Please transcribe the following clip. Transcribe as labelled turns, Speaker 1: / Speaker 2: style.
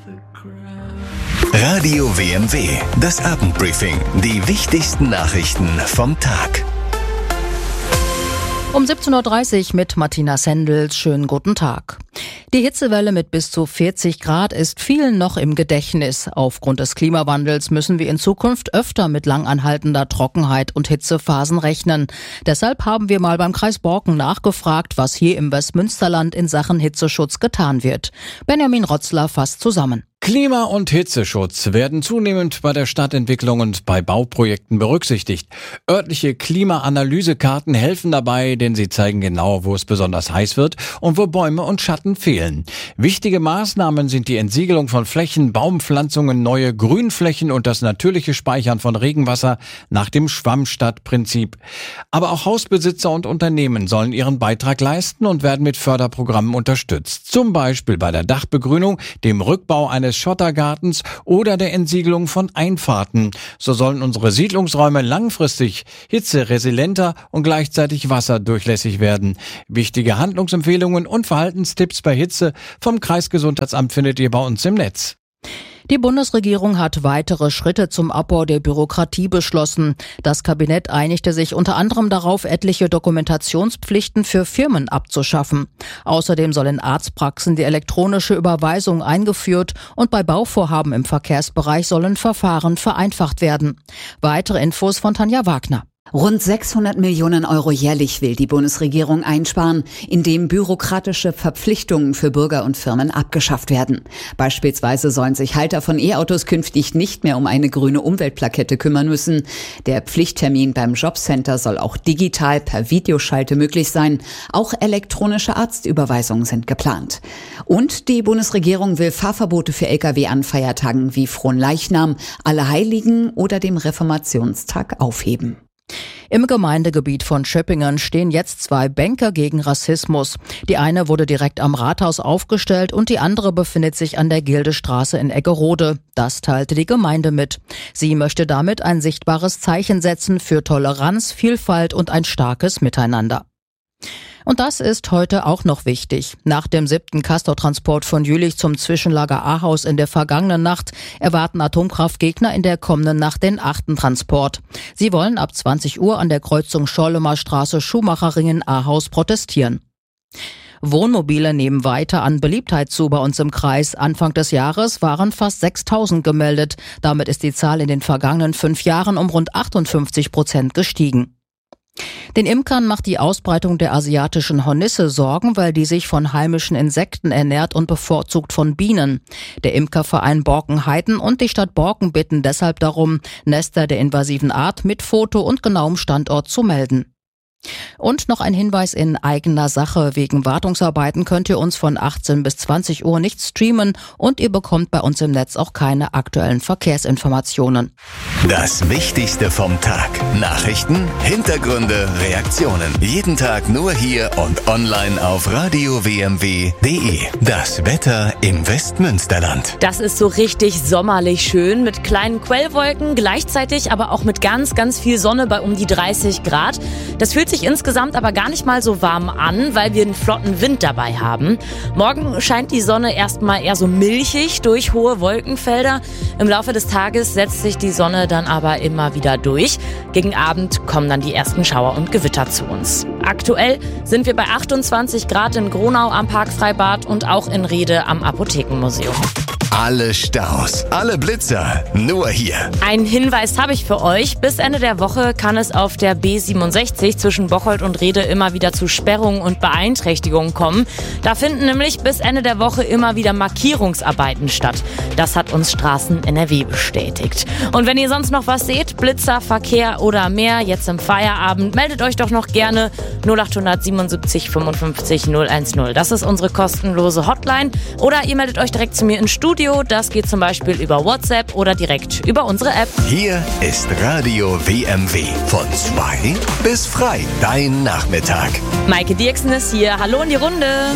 Speaker 1: Radio WMW, das Abendbriefing. Die wichtigsten Nachrichten vom Tag.
Speaker 2: Um 17.30 Uhr mit Martina Sendels. Schönen guten Tag. Die Hitzewelle mit bis zu 40 Grad ist vielen noch im Gedächtnis. Aufgrund des Klimawandels müssen wir in Zukunft öfter mit langanhaltender Trockenheit und Hitzephasen rechnen. Deshalb haben wir mal beim Kreis Borken nachgefragt, was hier im Westmünsterland in Sachen Hitzeschutz getan wird. Benjamin Rotzler fasst zusammen.
Speaker 3: Klima- und Hitzeschutz werden zunehmend bei der Stadtentwicklung und bei Bauprojekten berücksichtigt. Örtliche Klimaanalysekarten helfen dabei, denn sie zeigen genau, wo es besonders heiß wird und wo Bäume und Schatten fehlen. Wichtige Maßnahmen sind die Entsiegelung von Flächen, Baumpflanzungen, neue Grünflächen und das natürliche Speichern von Regenwasser nach dem Schwammstadtprinzip. Aber auch Hausbesitzer und Unternehmen sollen ihren Beitrag leisten und werden mit Förderprogrammen unterstützt. Zum Beispiel bei der Dachbegrünung, dem Rückbau eines Schottergartens oder der Entsiegelung von Einfahrten. So sollen unsere Siedlungsräume langfristig hitzeresilienter und gleichzeitig wasserdurchlässig werden. Wichtige Handlungsempfehlungen und Verhaltenstipps bei Hitze vom Kreisgesundheitsamt findet ihr bei uns im Netz.
Speaker 2: Die Bundesregierung hat weitere Schritte zum Abbau der Bürokratie beschlossen. Das Kabinett einigte sich unter anderem darauf, etliche Dokumentationspflichten für Firmen abzuschaffen. Außerdem soll in Arztpraxen die elektronische Überweisung eingeführt und bei Bauvorhaben im Verkehrsbereich sollen Verfahren vereinfacht werden. Weitere Infos von Tanja Wagner.
Speaker 4: Rund 600 Millionen Euro jährlich will die Bundesregierung einsparen, indem bürokratische Verpflichtungen für Bürger und Firmen abgeschafft werden. Beispielsweise sollen sich Halter von E-Autos künftig nicht mehr um eine grüne Umweltplakette kümmern müssen. Der Pflichttermin beim Jobcenter soll auch digital per Videoschalte möglich sein. Auch elektronische Arztüberweisungen sind geplant. Und die Bundesregierung will Fahrverbote für Lkw an Feiertagen wie Fronleichnam, Allerheiligen oder dem Reformationstag aufheben.
Speaker 2: Im Gemeindegebiet von Schöppingen stehen jetzt 2 Bänke gegen Rassismus. Die eine wurde direkt am Rathaus aufgestellt und die andere befindet sich an der Gildestraße in Eggerode. Das teilte die Gemeinde mit. Sie möchte damit ein sichtbares Zeichen setzen für Toleranz, Vielfalt und ein starkes Miteinander. Und das ist heute auch noch wichtig. Nach dem 7. Castortransport von Jülich zum Zwischenlager Ahaus in der vergangenen Nacht erwarten Atomkraftgegner in der kommenden Nacht den 8. Transport. Sie wollen ab 20 Uhr an der Kreuzung Schollemer Straße Schumacherringen Ahaus protestieren. Wohnmobile nehmen weiter an Beliebtheit zu bei uns im Kreis. Anfang des Jahres waren fast 6.000 gemeldet. Damit ist die Zahl in den vergangenen 5 Jahren um rund 58% gestiegen. Den Imkern macht die Ausbreitung der asiatischen Hornisse Sorgen, weil die sich von heimischen Insekten ernährt und bevorzugt von Bienen. Der Imkerverein Borken-Heiden und die Stadt Borken bitten deshalb darum, Nester der invasiven Art mit Foto und genauem Standort zu melden. Und noch ein Hinweis in eigener Sache. Wegen Wartungsarbeiten könnt ihr uns von 18 bis 20 Uhr nicht streamen und ihr bekommt bei uns im Netz auch keine aktuellen Verkehrsinformationen.
Speaker 1: Das Wichtigste vom Tag. Nachrichten, Hintergründe, Reaktionen. Jeden Tag nur hier und online auf radiowmw.de. Das Wetter im Westmünsterland.
Speaker 5: Das ist so richtig sommerlich schön mit kleinen Quellwolken, gleichzeitig aber auch mit ganz, ganz viel Sonne bei um die 30 Grad. Das fühlt sich insgesamt aber gar nicht mal so warm an, weil wir einen flotten Wind dabei haben. Morgen scheint die Sonne erstmal eher so milchig durch hohe Wolkenfelder. Im Laufe des Tages setzt sich die Sonne dann aber immer wieder durch. Gegen Abend kommen dann die ersten Schauer und Gewitter zu uns. Aktuell sind wir bei 28 Grad in Gronau am Parkfreibad und auch in Rhede am Apothekenmuseum.
Speaker 1: Alle Staus, alle Blitzer, nur hier.
Speaker 5: Einen Hinweis habe ich für euch. Bis Ende der Woche kann es auf der B67 zwischen Bocholt und Rhede immer wieder zu Sperrungen und Beeinträchtigungen kommen. Da finden nämlich bis Ende der Woche immer wieder Markierungsarbeiten statt. Das hat uns Straßen NRW bestätigt. Und wenn ihr sonst noch was seht, Blitzer, Verkehr oder mehr, jetzt im Feierabend, meldet euch doch noch gerne 0800 77 55 010. Das ist unsere kostenlose Hotline. Oder ihr meldet euch direkt zu mir ins Studio. Das geht zum Beispiel über WhatsApp oder direkt über unsere App.
Speaker 1: Hier ist Radio WMW. Von 2 bis frei. Dein Nachmittag.
Speaker 5: Maike Dirksen ist hier. Hallo in die Runde.